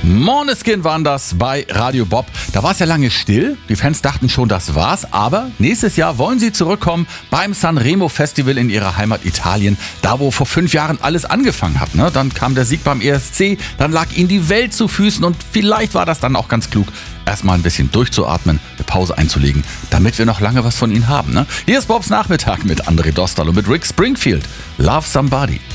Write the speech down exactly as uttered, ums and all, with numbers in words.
Måneskin waren das bei Radio Bob. Da war es ja lange still. Die Fans dachten schon, das war's. Aber nächstes Jahr wollen sie zurückkommen beim Sanremo Festival in ihrer Heimat Italien. Da, wo vor fünf Jahren alles angefangen hat. Ne? Dann kam der Sieg beim E S C. Dann lag ihnen die Welt zu Füßen. Und vielleicht war das dann auch ganz klug, erstmal ein bisschen durchzuatmen, eine Pause einzulegen, damit wir noch lange was von ihnen haben. Ne? Hier ist Bobs Nachmittag mit André Dostal und mit Rick Springfield. Love Somebody.